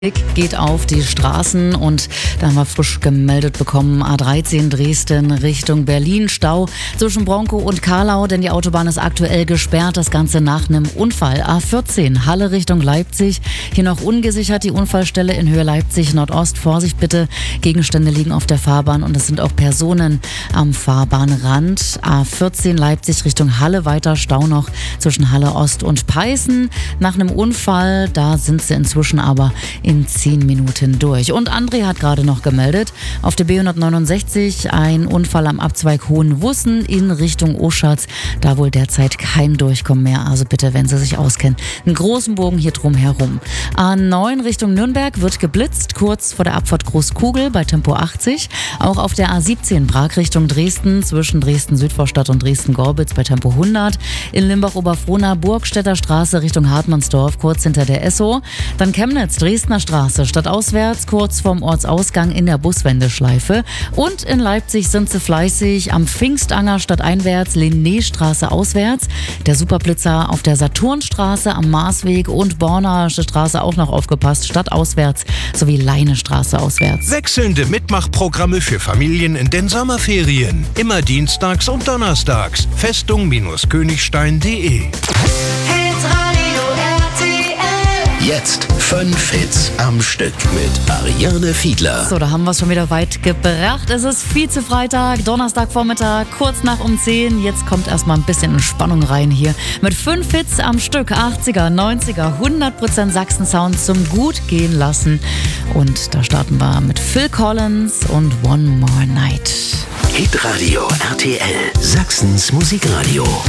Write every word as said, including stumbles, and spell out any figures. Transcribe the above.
Geht auf die Straßen und da haben wir frisch gemeldet bekommen, A dreizehn Dresden Richtung Berlin, Stau zwischen Bronkow und Karlau, denn die Autobahn ist aktuell gesperrt, das Ganze nach einem Unfall. A vierzehn Halle Richtung Leipzig, hier noch ungesichert die Unfallstelle in Höhe Leipzig Nordost. Vorsicht bitte, Gegenstände liegen auf der Fahrbahn und es sind auch Personen am Fahrbahnrand. A vierzehn Leipzig Richtung Halle, weiter Stau noch zwischen Halle Ost und Peißen. Nach einem Unfall, da sind sie inzwischen aber in in zehn Minuten durch. Und André hat gerade noch gemeldet, auf der B hundertneunundsechzig ein Unfall am Abzweig Hohenwussen in Richtung Oschatz. Da wohl derzeit kein Durchkommen mehr. Also bitte, wenn Sie sich auskennen, einen großen Bogen hier drum herum. A neun Richtung Nürnberg wird geblitzt, kurz vor der Abfahrt Großkugel bei Tempo achtzig. Auch auf der A siebzehn Prag Richtung Dresden zwischen Dresden-Südvorstadt und Dresden-Gorbitz bei Tempo hundert. In Limbach-Oberfrohna Burgstädter Straße Richtung Hartmannsdorf, kurz hinter der Esso. Dann Chemnitz, Dresdner Straße, stadtauswärts, kurz vorm Ortsausgang in der Buswendeschleife. Und in Leipzig sind sie fleißig am Pfingstanger stadteinwärts, Linnéstraße auswärts. Der Superblitzer auf der Saturnstraße am Marsweg und Bornaische Straße auch noch aufgepasst, stadtauswärts sowie Leinestraße auswärts. Wechselnde Mitmachprogramme für Familien in den Sommerferien. Immer dienstags und donnerstags. Festung-Königstein punkt de. Jetzt fünf Hits am Stück mit Ariane Fiedler. So, da haben wir es schon wieder weit gebracht. Es ist Vize-Freitag, Donnerstagvormittag, kurz nach um zehn. Jetzt kommt erstmal ein bisschen Entspannung rein hier. Mit fünf Hits am Stück, achtziger, neunziger, hundert Prozent Sachsen-Sound zum gut gehen lassen. Und da starten wir mit Phil Collins und One More Night. Hitradio R T L, Sachsens Musikradio.